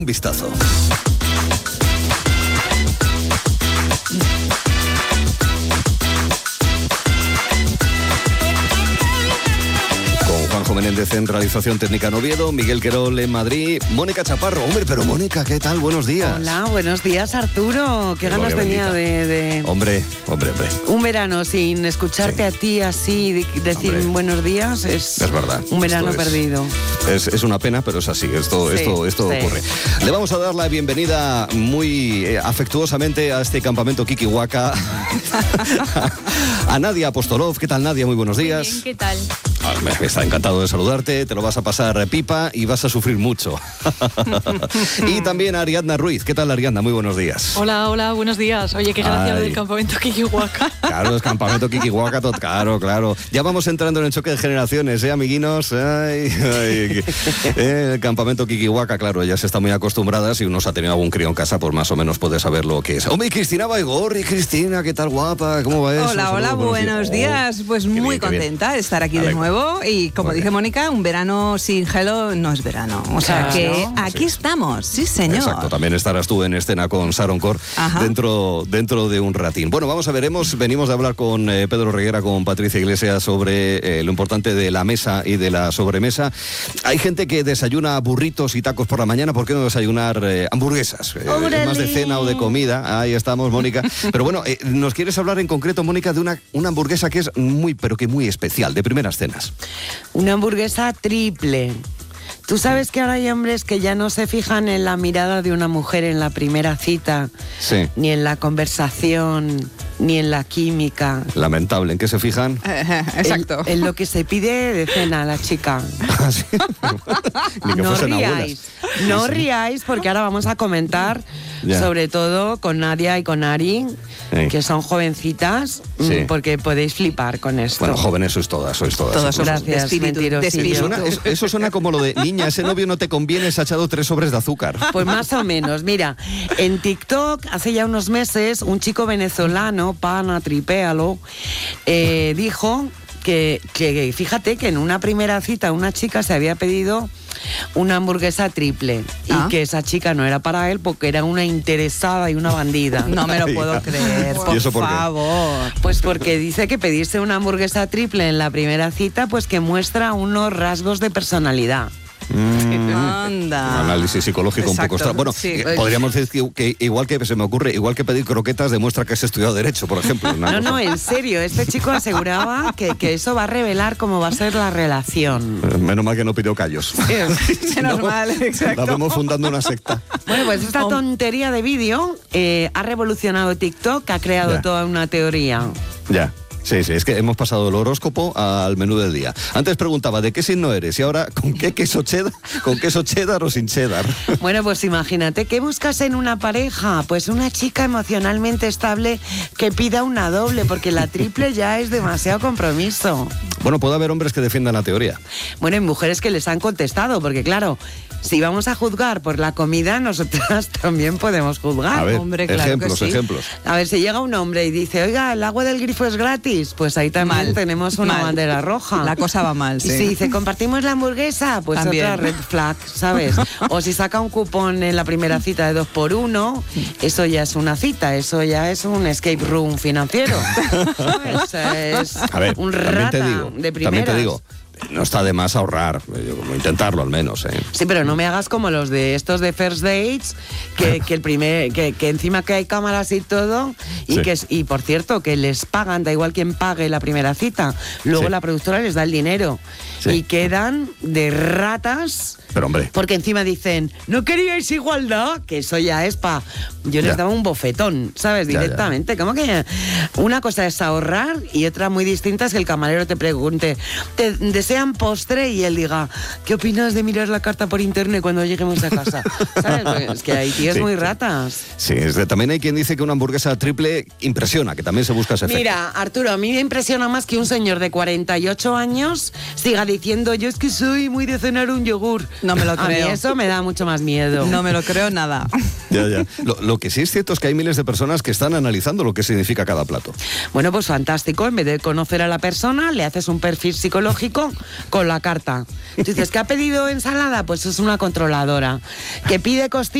Un vistazo. Con Juanjo Menéndez en realización técnica en Oviedo, Miguel Querol en Madrid, Mónica Chaparro. Hombre, pero Mónica, ¿qué tal? Buenos días. Hola, buenos días, Arturo. Qué ganas tenía de... Hombre. Un verano sin escucharte a ti así, decir buenos días, es verdad. Un verano perdido. Es una pena, pero es así. Esto ocurre. Le vamos a dar la bienvenida muy afectuosamente a este campamento Kikiwaka a Nadia Apostolov. ¿Qué tal, Nadia? Muy buenos días. Bien, ¿qué tal? Me está encantado de saludarte, te lo vas a pasar pipa y vas a sufrir mucho. Y también a Ariadna Ruiz. ¿Qué tal, Ariadna? Muy buenos días. Hola, buenos días. Oye, qué gracia lo del campamento Kikiwaka. Claro, es campamento Kikiwaka, claro. Ya vamos entrando en el choque de generaciones, amiguinos? El campamento Kikiwaka, claro, ya se está muy acostumbrada. Si uno se ha tenido algún crío en casa, pues más o menos puede saber lo que es. Hombre, Cristina Baigorri, Cristina, ¿qué tal, guapa? ¿Cómo va eso? Hola, buenos días. Pues muy contenta de estar aquí de nuevo. Y como dice Mónica, un verano sin gelo no es verano. O sea que aquí estamos, sí señor. Exacto, también estarás tú en escena con Sharon Corr dentro de un ratín. Bueno, vamos a ver, venimos de hablar con Pedro Reguera, con Patricia Iglesias sobre lo importante de la mesa y de la sobremesa. Hay gente que desayuna burritos y tacos por la mañana, ¿por qué no desayunar hamburguesas? Más de cena o de comida, ahí estamos, Mónica. Pero bueno, nos quieres hablar en concreto, Mónica, de una hamburguesa que es muy especial, de primeras cenas. Una hamburguesa triple. Tú sabes que ahora hay hombres que ya no se fijan en la mirada de una mujer en la primera cita, ni en la conversación, ni en la química. Lamentable, ¿en qué se fijan? Exacto. En lo que se pide de cena a la chica. ¿Sí? No ríais, porque ahora vamos a comentar, sobre todo con Nadia y con Ari, que son jovencitas, porque podéis flipar con esto. Bueno, jóvenes sois todas. Todas gracias, mentirosillo. Eso suena como lo de, niña, ese novio no te conviene, se ha echado 3 sobres de azúcar. Pues más o menos. Mira, en TikTok, hace ya unos meses, un chico venezolano, Pana Tripéalo, dijo que fíjate que en una primera cita una chica se había pedido una hamburguesa triple y que esa chica no era para él porque era una interesada y una bandida. No me lo puedo creer, ¿Y eso por favor. Pues porque dice que pedirse una hamburguesa triple en la primera cita pues que muestra unos rasgos de personalidad. Anda. Un análisis psicológico un poco extraño. Bueno, podríamos decir que igual que se me ocurre, igual que pedir croquetas demuestra que has estudiado Derecho, por ejemplo. No, en serio, este chico aseguraba que eso va a revelar cómo va a ser la relación. Menos mal que no pidió callos. Menos mal, exacto. La vemos fundando una secta. Bueno, pues esta tontería de vídeo ha revolucionado TikTok, ha creado toda una teoría. Ya. Sí, es que hemos pasado el horóscopo al menú del día. Antes preguntaba de qué signo eres y ahora con qué queso cheddar, con queso cheddar o sin cheddar. Bueno, pues imagínate, ¿qué buscas en una pareja? Pues una chica emocionalmente estable que pida una doble, porque la triple ya es demasiado compromiso. Bueno, puede haber hombres que defiendan la teoría. Bueno, hay mujeres que les han contestado, porque claro, si vamos a juzgar por la comida, nosotras también podemos juzgar. A ver, hombre, claro ejemplos. A ver, si llega un hombre y dice, oiga, el agua del grifo es gratis, pues ahí también tenemos una bandera roja. La cosa va mal, sí. Y si dice, compartimos la hamburguesa, pues también. Otra red flag, ¿sabes? O si saca un cupón en la primera cita de 2x1, eso ya es una cita, eso ya es un escape room financiero. ¿Sabes? A ver, un rata de primeras. También te digo, no está de más ahorrar, intentarlo al menos, Sí, pero no me hagas como los de estos de First Dates, que encima que hay cámaras y todo, y por cierto, que les pagan, da igual quién pague la primera cita, luego la productora les da el dinero, y quedan de ratas. Pero hombre, porque encima dicen, ¿no queríais igualdad? Que eso ya es yo les daba un bofetón, ¿sabes? Directamente. ¿Cómo que? Una cosa es ahorrar y otra muy distinta es que el camarero te pregunte, ¿te desean postre? Y él diga, ¿qué opinas de mirar la carta por internet cuando lleguemos a casa? ¿Sabes? Pues es que hay tíos muy ratas. Sí, también hay quien dice que una hamburguesa triple impresiona, que también se busca ese efecto. Mira, Arturo, a mí me impresiona más que un señor de 48 años siga diciendo, yo es que soy muy de cenar un yogur. No me lo creo. A mí eso me da mucho más miedo. No me lo creo nada. Ya. Lo que sí es cierto es que hay miles de personas que están analizando lo que significa cada plato. Bueno, pues fantástico. En vez de conocer a la persona, le haces un perfil psicológico con la carta. Tú dices, ¿qué ha pedido ensalada? Pues es una controladora. ¿Que pide costillas?